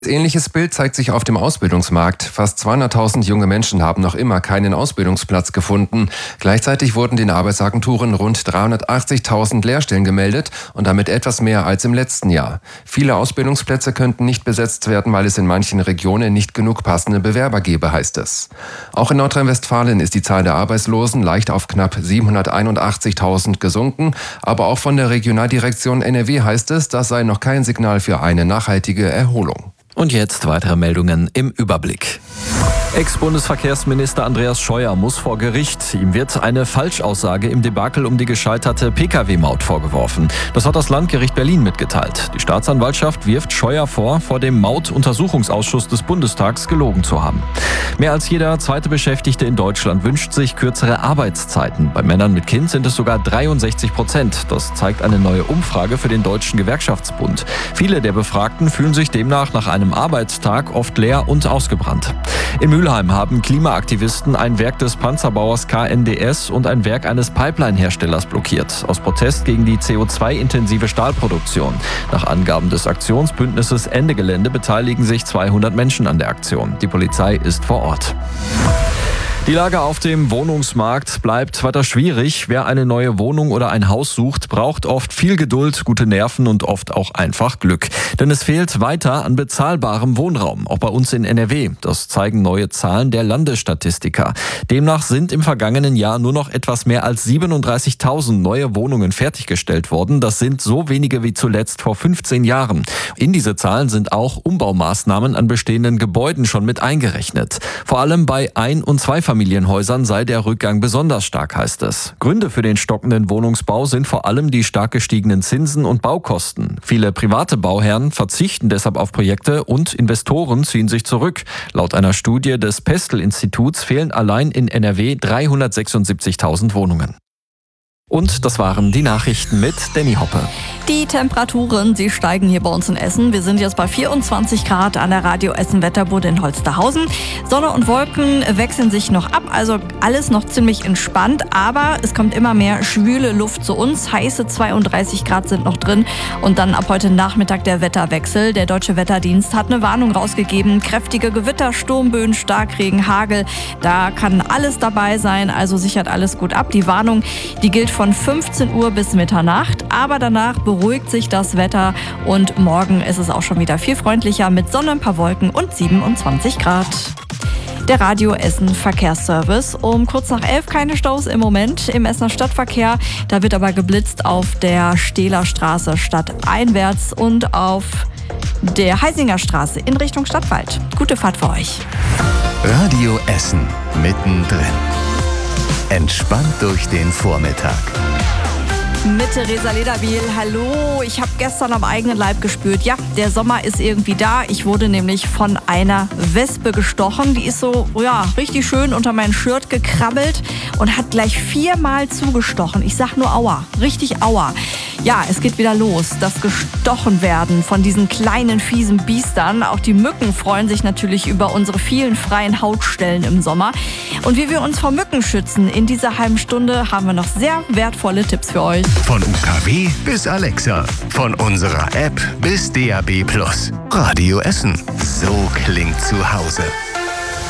Ähnliches Bild zeigt sich auf dem Ausbildungsmarkt. Fast 200.000 junge Menschen haben noch immer keinen Ausbildungsplatz gefunden. Gleichzeitig wurden den Arbeitsagenturen rund 380.000 Lehrstellen gemeldet und damit etwas mehr als im letzten Jahr. Viele Ausbildungsplätze könnten nicht besetzt werden, weil es in manchen Regionen nicht genug passende Bewerber gebe, heißt es. Auch in Nordrhein-Westfalen ist die Zahl der Arbeitslosen leicht auf knapp 781.000 gesunken. Aber auch von der Regionaldirektion NRW heißt es, das sei noch kein Signal für eine nachhaltige Erholung. Und jetzt weitere Meldungen im Überblick. Ex-Bundesverkehrsminister Andreas Scheuer muss vor Gericht. Ihm wird eine Falschaussage im Debakel um die gescheiterte Pkw-Maut vorgeworfen. Das hat das Landgericht Berlin mitgeteilt. Die Staatsanwaltschaft wirft Scheuer vor dem Mautuntersuchungsausschuss des Bundestags gelogen zu haben. Mehr als jeder zweite Beschäftigte in Deutschland wünscht sich kürzere Arbeitszeiten. Bei Männern mit Kind sind es sogar 63%. Das zeigt eine neue Umfrage für den Deutschen Gewerkschaftsbund. Viele der Befragten fühlen sich demnach nach einem Arbeitstag oft leer und ausgebrannt. In Mülheim haben Klimaaktivisten ein Werk des Panzerbauers KNDS und ein Werk eines Pipeline-Herstellers blockiert, aus Protest gegen die CO2-intensive Stahlproduktion. Nach Angaben des Aktionsbündnisses Ende Gelände beteiligen sich 200 Menschen an der Aktion. Die Polizei ist vor Ort. Die Lage auf dem Wohnungsmarkt bleibt weiter schwierig. Wer eine neue Wohnung oder ein Haus sucht, braucht oft viel Geduld, gute Nerven und oft auch einfach Glück. Denn es fehlt weiter an bezahlbarem Wohnraum, auch bei uns in NRW. Das zeigen neue Zahlen der Landesstatistiker. Demnach sind im vergangenen Jahr nur noch etwas mehr als 37.000 neue Wohnungen fertiggestellt worden. Das sind so wenige wie zuletzt vor 15 Jahren. In diese Zahlen sind auch Umbaumaßnahmen an bestehenden Gebäuden schon mit eingerechnet. Vor allem bei Ein- und Zweifamilienhäusern sei der Rückgang besonders stark, heißt es. Gründe für den stockenden Wohnungsbau sind vor allem die stark gestiegenen Zinsen und Baukosten. Viele private Bauherren verzichten deshalb auf Projekte und Investoren ziehen sich zurück. Laut einer Studie des Pestel-Instituts fehlen allein in NRW 376.000 Wohnungen. Und das waren die Nachrichten mit Danny Hoppe. Die Temperaturen, sie steigen hier bei uns in Essen. Wir sind jetzt bei 24 Grad an der Radio Essen Wetterbude in Holsterhausen. Sonne und Wolken wechseln sich noch ab, also alles noch ziemlich entspannt. Aber es kommt immer mehr schwüle Luft zu uns. Heiße 32 Grad sind noch drin. Und dann ab heute Nachmittag der Wetterwechsel. Der Deutsche Wetterdienst hat eine Warnung rausgegeben. Kräftige Gewitter, Sturmböen, Starkregen, Hagel. Da kann alles dabei sein, also sichert alles gut ab. Die Warnung, die gilt von 15 Uhr bis Mitternacht. Aber danach beruhigt sich das Wetter und morgen ist es auch schon wieder viel freundlicher mit Sonne, ein paar Wolken und 27 Grad. Der Radio Essen Verkehrsservice. Um kurz nach 11 keine Staus im Moment im Essener Stadtverkehr. Da wird aber geblitzt auf der Stehler Straße stadteinwärts und auf der Heisinger Straße in Richtung Stadtwald. Gute Fahrt für euch. Radio Essen mittendrin. Entspannt durch den Vormittag. Mit Theresa Lederbiel. Hallo, ich habe gestern am eigenen Leib gespürt, ja, der Sommer ist irgendwie da. Ich wurde nämlich von einer Wespe gestochen. Die ist so, ja, richtig schön unter mein Shirt gekrabbelt und hat gleich 4-mal zugestochen. Ich sag nur Aua, richtig Aua. Ja, es geht wieder los, das gestochen werden von diesen kleinen, fiesen Biestern. Auch die Mücken freuen sich natürlich über unsere vielen freien Hautstellen im Sommer. Und wie wir uns vor Mücken schützen, in dieser halben Stunde haben wir noch sehr wertvolle Tipps für euch. Von UKW bis Alexa, von unserer App bis DAB+. Radio Essen, so klingt zu Hause.